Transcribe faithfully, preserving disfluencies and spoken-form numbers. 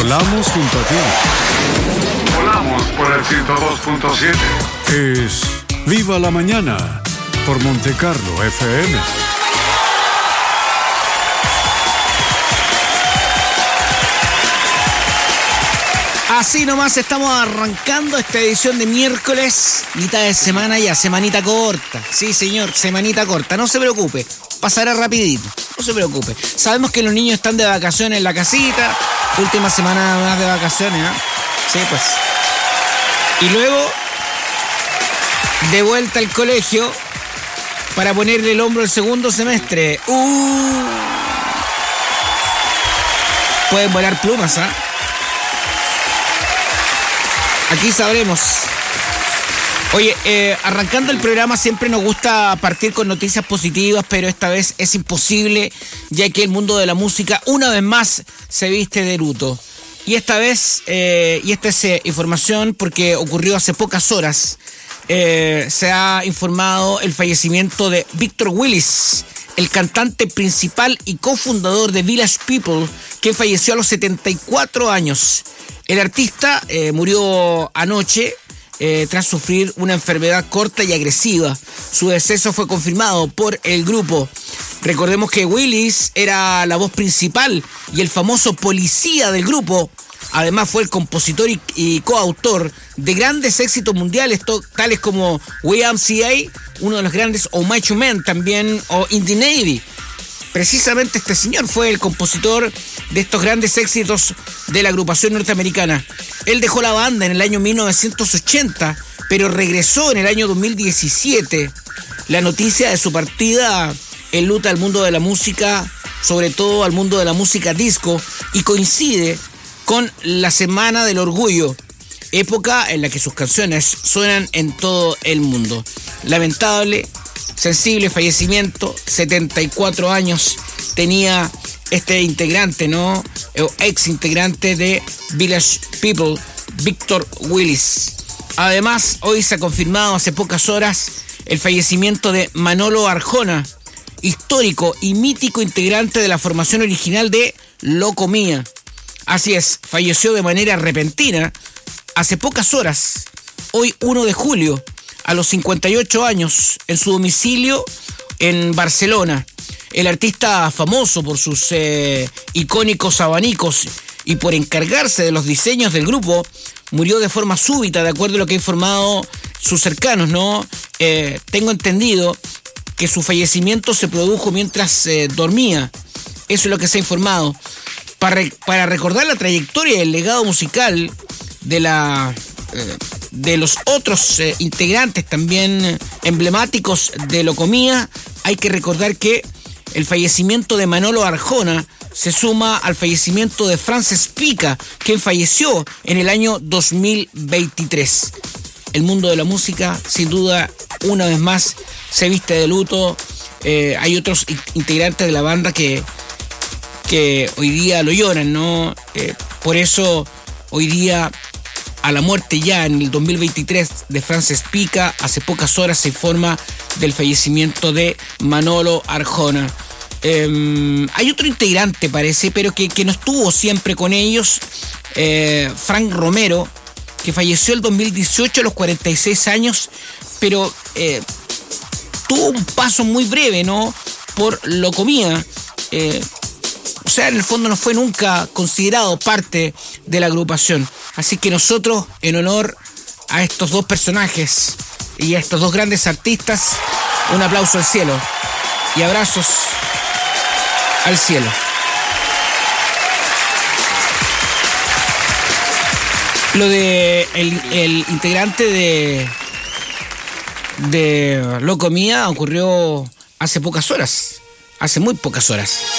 Volamos junto a ti. Volamos por el ciento dos punto siete. Es Viva la Mañana por Monte Carlo F M. Así nomás estamos arrancando esta edición de miércoles, mitad de semana ya, semanita corta. Sí, señor, semanita corta. No se preocupe, pasará rapidito, no se preocupe. Sabemos que los niños están de vacaciones en la casita, última semana más de vacaciones, ¿eh? Sí, pues. Y luego, de vuelta al colegio para ponerle el hombro el segundo semestre. Uh, pueden volar plumas, ¿ah? ¿eh? Aquí sabremos. Oye, eh, arrancando el programa siempre nos gusta partir con noticias positivas, pero esta vez es imposible, ya que el mundo de la música una vez más se viste de luto. Y esta vez, eh, y esta es eh, información porque ocurrió hace pocas horas, eh, se ha informado el fallecimiento de Victor Willis, el cantante principal y cofundador de Village People, que falleció a los setenta y cuatro años. El artista eh, murió anoche eh, tras sufrir una enfermedad corta y agresiva. Su deceso fue confirmado por el grupo. Recordemos que Willis era la voz principal y el famoso policía del grupo. Además fue el compositor y, y coautor de grandes éxitos mundiales, to, tales como Y M C A, uno de los grandes, o Macho Man también, o In the Navy. Precisamente este señor fue el compositor de estos grandes éxitos de la agrupación norteamericana. Él dejó la banda en el año mil novecientos ochenta, pero regresó en el año dos mil diecisiete. La noticia de su partida enluta al mundo de la música, sobre todo al mundo de la música disco, y coincide con la Semana del Orgullo, época en la que sus canciones suenan en todo el mundo. Lamentable, sensible fallecimiento, setenta y cuatro años tenía este integrante, ¿no? O ex integrante de Village People, Victor Willis. Además, hoy se ha confirmado hace pocas horas el fallecimiento de Manolo Arjona, histórico y mítico integrante de la formación original de Loco Mía. Así es, falleció de manera repentina hace pocas horas, hoy primero de julio, a los cincuenta y ocho años, en su domicilio en Barcelona. El artista, famoso por sus eh, icónicos abanicos y por encargarse de los diseños del grupo, murió de forma súbita, de acuerdo a lo que han informado sus cercanos, ¿no? Eh, tengo entendido que su fallecimiento se produjo mientras eh, dormía. Eso es lo que se ha informado. Para, para recordar la trayectoria y el legado musical de la... Eh, de los otros eh, integrantes también emblemáticos de Loco Mía, hay que recordar que el fallecimiento de Manolo Arjona se suma al fallecimiento de Frances Pica, quien falleció en el año dos mil veintitrés. El mundo de la música, sin duda, una vez más se viste de luto. Eh, hay otros integrantes de la banda que, que hoy día lo lloran, ¿no? Eh, por eso hoy día, a la muerte ya en el dos mil veintitrés de Frances Pica, hace pocas horas se informa del fallecimiento de Manolo Arjona. Eh, hay otro integrante, parece, pero que, que no estuvo siempre con ellos, eh, Frank Romero, que falleció el dos mil dieciocho a los cuarenta y seis años, pero eh, tuvo un paso muy breve, ¿no? Por Loco Mía. Eh, o sea, en el fondo no fue nunca considerado parte de la agrupación. Así que nosotros, en honor a estos dos personajes y a estos dos grandes artistas, un aplauso al cielo y abrazos al cielo. Lo de el, el integrante de, de Loco Mía ocurrió hace pocas horas, hace muy pocas horas.